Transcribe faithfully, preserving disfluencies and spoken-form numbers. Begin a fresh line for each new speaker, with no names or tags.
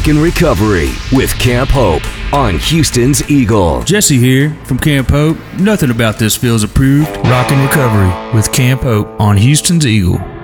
Rockin' Recovery with Camp Hope on Houston's Eagle.
Jesse here from Camp Hope. Nothing about this feels approved. Rockin' Recovery with Camp Hope on Houston's Eagle.